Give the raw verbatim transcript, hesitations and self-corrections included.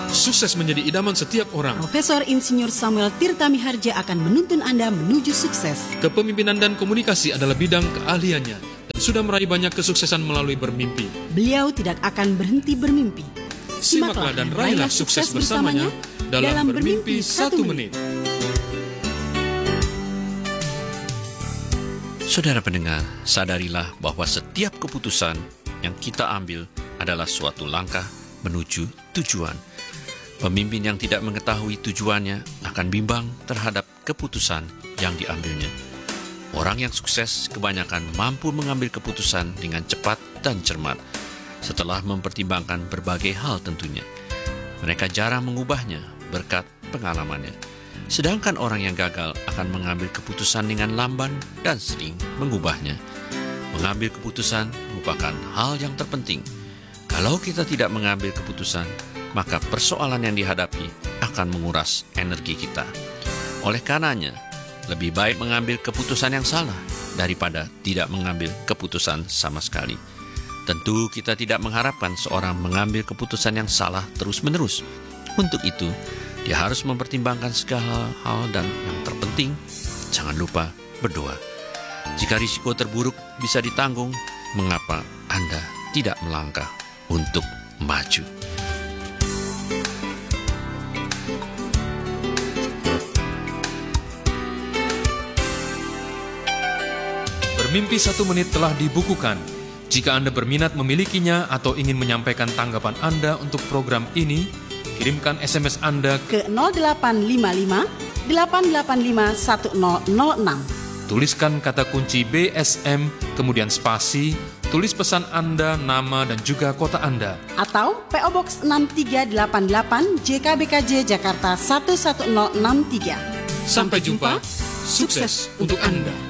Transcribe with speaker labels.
Speaker 1: Sukses menjadi idaman setiap orang.
Speaker 2: Profesor Insinyur Samuel Tirta Miharja akan menuntun Anda menuju sukses.
Speaker 1: Kepemimpinan dan komunikasi adalah bidang keahliannya dan sudah meraih banyak kesuksesan melalui bermimpi.
Speaker 2: Beliau tidak akan berhenti bermimpi.
Speaker 1: Simaklah dan raihlah sukses bersamanya dalam Bermimpi Satu Menit.
Speaker 3: Saudara pendengar, sadarilah bahwa setiap keputusan yang kita ambil adalah suatu langkah menuju tujuan. Pemimpin yang tidak mengetahui tujuannya akan bimbang terhadap keputusan yang diambilnya. Orang yang sukses kebanyakan mampu mengambil keputusan dengan cepat dan cermat, setelah mempertimbangkan berbagai hal tentunya. Mereka jarang mengubahnya berkat pengalamannya. Sedangkan orang yang gagal akan mengambil keputusan dengan lamban dan sering mengubahnya. Mengambil keputusan merupakan hal yang terpenting. Kalau kita tidak mengambil keputusan, maka persoalan yang dihadapi akan menguras energi kita. Oleh karenanya, lebih baik mengambil keputusan yang salah daripada tidak mengambil keputusan sama sekali. Tentu kita tidak mengharapkan seorang mengambil keputusan yang salah terus-menerus. Untuk itu, dia harus mempertimbangkan segala hal dan yang terpenting, jangan lupa berdoa. Jika risiko terburuk bisa ditanggung, mengapa Anda tidak melangkah untuk maju?
Speaker 1: Bermimpi Satu Menit telah dibukukan. Jika Anda berminat memilikinya atau ingin menyampaikan tanggapan Anda untuk program ini, kirimkan S M S Anda
Speaker 2: ke nol delapan lima lima delapan delapan lima satu nol nol enam.
Speaker 1: Tuliskan kata kunci B S M, kemudian spasi, tulis pesan Anda, nama, dan juga kota Anda.
Speaker 2: Atau P O Box enam tiga delapan delapan J K B K J Jakarta satu satu nol enam tiga.
Speaker 1: Sampai jumpa, sukses untuk Anda.